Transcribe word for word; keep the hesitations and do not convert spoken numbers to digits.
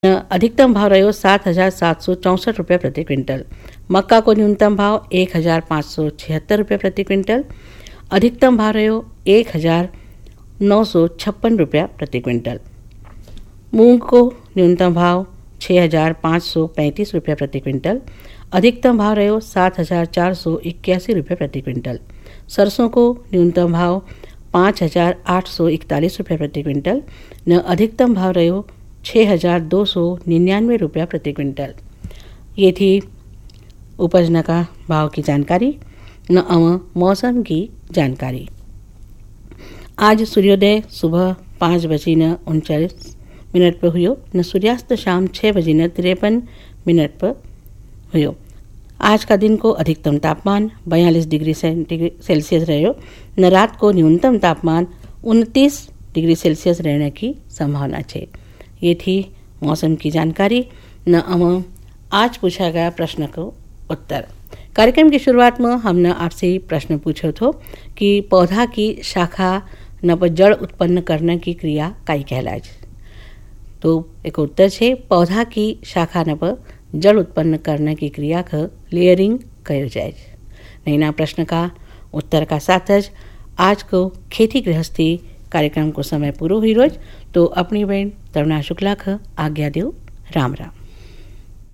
अधिकतम भाव रह्यो सात हजार सात सौ चौंसठ रुपये प्रति क्विंटल। मक्का को न्यूनतम भाव एक हजार पाँच सौ छिहत्तर रुपये प्रति क्विंटल। अधिकतम भाव रह्यो एक हजार नौ सौ छप्पन रुपया प्रति क्विंटल। मूंग को न्यूनतम भाव छः हजार पाँच सौ पैंतीस रुपये प्रति क्विंटल। अधिकतम भाव रह्यो सात हजार चार सौ इक्यासी रुपये प्रति क्विंटल। सरसों को न्यूनतम भाव पाँच हजार आठ सौ इकतालीस रुपये प्रति क्विंटल न अधिकतम भाव रह्यो छः हजार दो सौ निन्यानवे रुपया प्रति क्विंटल। ये थी उपज का भाव की जानकारी न अव मौसम की जानकारी। आज सूर्योदय सुबह पाँच बजे न उनचालीस मिनट पर हुयो न सूर्यास्त शाम छः बजे न तिरपन मिनट पर हुयो। आज का दिन को अधिकतम तापमान बयालीस डिग्री सेल्सियस रहो न रात को न्यूनतम तापमान उनतीस डिग्री सेल्सियस रहने की संभावना है। ये थी मौसम की जानकारी न हम आज पूछा गया प्रश्न को उत्तर। कार्यक्रम की शुरुआत में हमने आपसे प्रश्न पूछो थो कि पौधा की शाखा न पर जड़ उत्पन्न करने की क्रिया काई कहलाए। तो एक उत्तर है पौधा की शाखा न पर जड़ उत्पन्न करने की क्रिया का लेयरिंग कहो जाए। नैना प्रश्न का उत्तर का साथ ज आज को खेती गृहस्थी कार्यक्रम को समय पूरो हुई रोज। तो अपनी बहन तरुणा शुक्ला का आज्ञा दो। राम राम।